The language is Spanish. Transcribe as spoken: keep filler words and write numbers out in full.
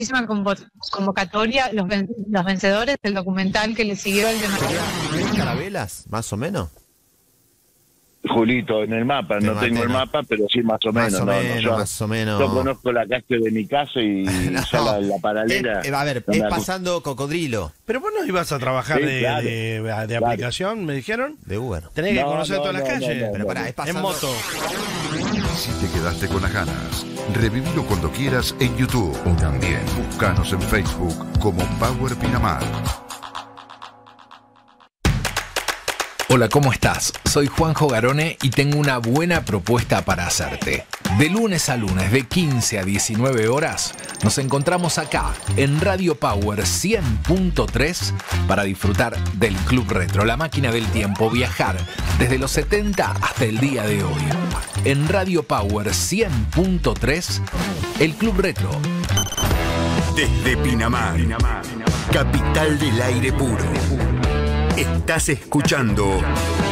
muchísima convo- convocatoria, los, ven- los vencedores, el documental que le siguió al de ¿Serían carabelas, más o menos? Julito, en el mapa, Te no maté, tengo el ¿no? mapa, pero sí más o Más menos. o no, no, menos, yo, más o menos. yo conozco la calle de mi casa y No. ya la, la paralela. Eh, eh, a ver, no es me acu- pasando Cocodrilo Pero vos no ibas a trabajar Sí, de, claro, de- de claro. aplicación, me dijeron. de Uber. Tenés que No, conocer no, todas las no, calles. no, no, Pero pará, es pasando... En moto. Si te quedaste con las ganas, revivilo cuando quieras en YouTube o también buscanos en Facebook como Power Pinamar. Hola, ¿cómo estás? Soy Juanjo Garone y tengo una buena propuesta para hacerte. De lunes a lunes, de quince a diecinueve horas, nos encontramos acá en Radio Power cien punto tres para disfrutar del Club Retro, la máquina del tiempo, viajar desde los setenta hasta el día de hoy. En Radio Power cien punto tres, el Club Retro. Desde Pinamar, capital del aire puro. Estás escuchando